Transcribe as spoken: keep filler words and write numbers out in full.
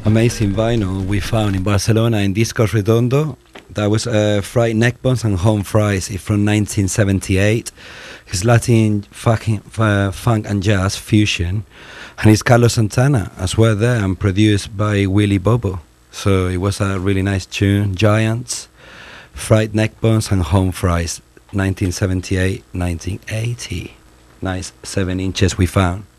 amazing vinyl we found in Barcelona in Discos Redondo. That was uh, Fried Neck Bones and Home Fries from nineteen seventy-eight. It's Latin fucking, uh, funk and jazz fusion. And it's Carlos Santana as well there, and produced by Willy Bobo. So it was a really nice tune. Giants, Fried Neck Bones and Home Fries, nineteen seventy-eight, nineteen eighty. Nice seven inches we found.